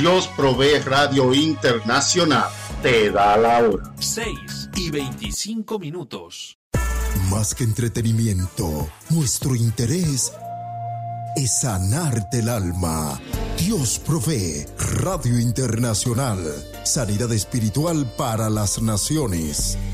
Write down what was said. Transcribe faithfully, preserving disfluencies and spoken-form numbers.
Dios Provee Radio Internacional te da la hora. seis y veinticinco minutos. Más que entretenimiento, nuestro interés es sanarte el alma. Dios Provee Radio Internacional. Sanidad espiritual para las naciones.